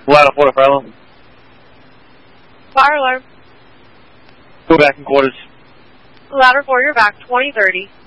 Ladder 4 to fire alarm. Fire alarm. Go back in quarters. Ladder 4, you're back, 2030.